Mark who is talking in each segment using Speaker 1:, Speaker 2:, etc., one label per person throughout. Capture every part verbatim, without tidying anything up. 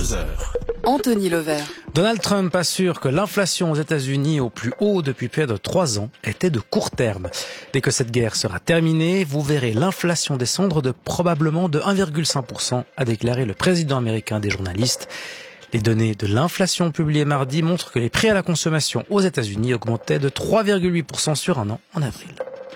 Speaker 1: vingt-deux heures.
Speaker 2: Anthony Levert.
Speaker 3: Donald Trump assure que l'inflation aux États-Unis, au plus haut depuis près de trois ans, était de court terme. Dès que cette guerre sera terminée, vous verrez l'inflation descendre de probablement de un virgule cinq pour cent, a déclaré le président américain des journalistes. Les données de l'inflation publiées mardi montrent que les prix à la consommation aux États-Unis augmentaient de trois virgule huit pour cent sur un an en avril.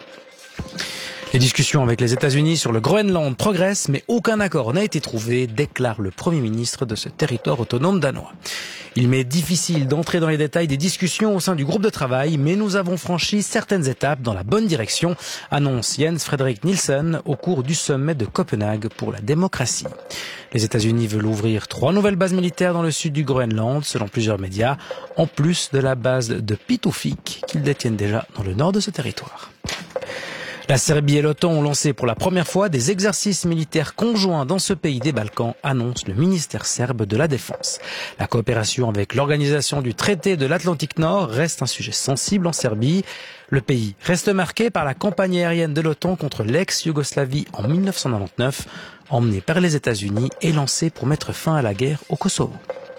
Speaker 3: Les discussions avec les États-Unis sur le Groenland progressent, mais aucun accord n'a été trouvé, déclare le Premier ministre de ce territoire autonome danois. Il m'est difficile d'entrer dans les détails des discussions au sein du groupe de travail, mais nous avons franchi certaines étapes dans la bonne direction, annonce Jens Frederik Nielsen au cours du sommet de Copenhague pour la démocratie. Les États-Unis veulent ouvrir trois nouvelles bases militaires dans le sud du Groenland, selon plusieurs médias, en plus de la base de Pituffik qu'ils détiennent déjà dans le nord de ce territoire. La Serbie et l'OTAN ont lancé pour la première fois des exercices militaires conjoints dans ce pays des Balkans, annonce le ministère serbe de la Défense. La coopération avec l'organisation du traité de l'Atlantique Nord reste un sujet sensible en Serbie. Le pays reste marqué par la campagne aérienne de l'OTAN contre l'ex-Yougoslavie en mille neuf cent quatre-vingt-dix-neuf, emmenée par les États-Unis et lancée pour mettre fin à la guerre au Kosovo.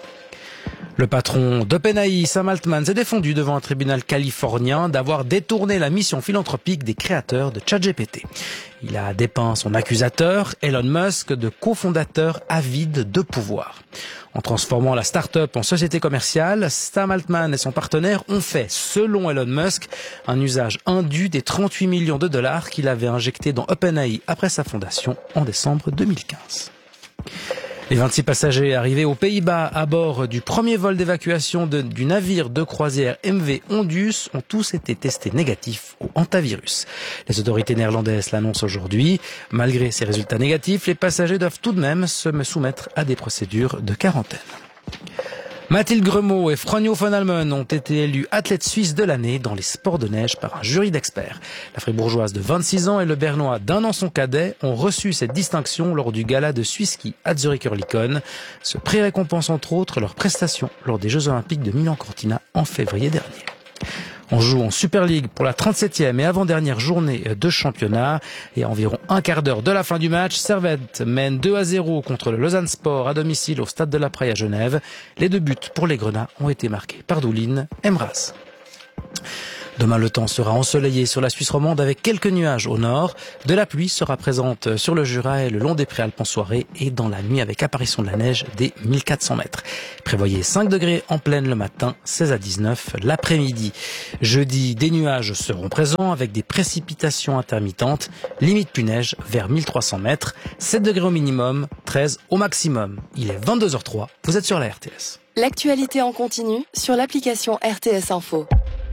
Speaker 3: Le patron d'OpenAI, Sam Altman, s'est défendu devant un tribunal californien d'avoir détourné la mission philanthropique des créateurs de ChatGPT. Il a dépeint son accusateur, Elon Musk, de cofondateur avide de pouvoir. En transformant la start-up en société commerciale, Sam Altman et son partenaire ont fait, selon Elon Musk, un usage indu des trente-huit millions de dollars qu'il avait injectés dans OpenAI après sa fondation en décembre deux mille quinze. Les vingt-six passagers arrivés aux Pays-Bas à bord du premier vol d'évacuation de, du navire de croisière M V Ondus ont tous été testés négatifs au hantavirus. Les autorités néerlandaises l'annoncent aujourd'hui. Malgré ces résultats négatifs, les passagers doivent tout de même se soumettre à des procédures de quarantaine. Mathilde Gremaud et Fronjo van Almen ont été élus athlètes suisses de l'année dans les sports de neige par un jury d'experts. La fribourgeoise de vingt-six ans et le bernois d'un an son cadet ont reçu cette distinction lors du gala de Swiss-Ski à Zurich-Oerlikon. Ce prix récompense entre autres leurs prestations lors des Jeux Olympiques de Milan-Cortina en février dernier. On joue en Super League pour la trente-septième et avant-dernière journée de championnat. Et à environ un quart d'heure de la fin du match, Servette mène deux à zéro contre le Lausanne Sport à domicile au Stade de la Praille à Genève. Les deux buts pour les Grenats ont été marqués par Doulin Emras. Demain, le temps sera ensoleillé sur la Suisse romande avec quelques nuages au nord. De la pluie sera présente sur le Jura et le long des Préalpes en soirée et dans la nuit avec apparition de la neige des mille quatre cents mètres. Prévoyez cinq degrés en pleine le matin, seize à dix-neuf l'après-midi. Jeudi, des nuages seront présents avec des précipitations intermittentes. Limite plus neige vers mille trois cents mètres. sept degrés au minimum, treize au maximum. Il est vingt-deux heures trois. Vous êtes sur la R T S.
Speaker 2: L'actualité en continu sur l'application R T S Info.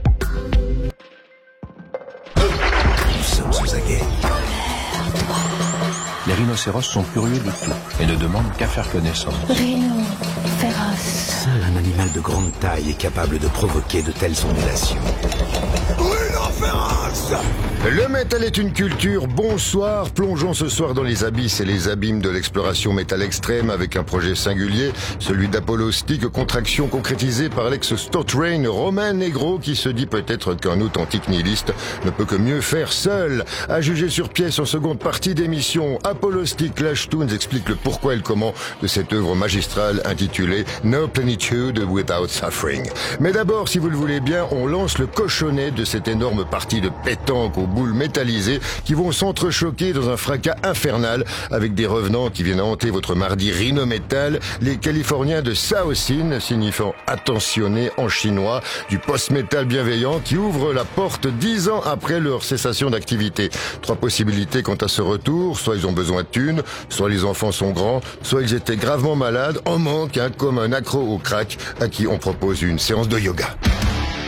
Speaker 4: Nous sommes aux aguets. Les rhinocéros sont curieux de tout et ne demandent qu'à faire connaissance.
Speaker 5: Rhino, féroce.
Speaker 4: Seul un animal de grande taille est capable de provoquer de telles ondulations.
Speaker 6: Le métal est une culture. Bonsoir, plongeons ce soir dans les abysses et les abîmes de l'exploration métal extrême avec un projet singulier, celui d'Apollo Stick, contraction concrétisée par l'ex-Stotrain Romain Negro qui se dit peut-être qu'un authentique nihiliste ne peut que mieux faire seul. À juger sur pièce en seconde partie d'émission, Apollo Stick Clash Tunes explique le pourquoi et le comment de cette œuvre magistrale intitulée No Plenitude Without Suffering. Mais d'abord, si vous le voulez bien, on lance le cochonnet de cette énorme partie de pétanque aux boules métallisées qui vont s'entrechoquer dans un fracas infernal avec des revenants qui viennent hanter votre mardi Rhino Metal, les Californiens de Saosin, signifiant attentionné en chinois, du post-metal bienveillant qui ouvre la porte dix ans après leur cessation d'activité. Trois possibilités quant à ce retour, soit ils ont besoin de thunes, soit les enfants sont grands, soit ils étaient gravement malades, en manque, hein, comme un accro au crack à qui on propose une séance de yoga.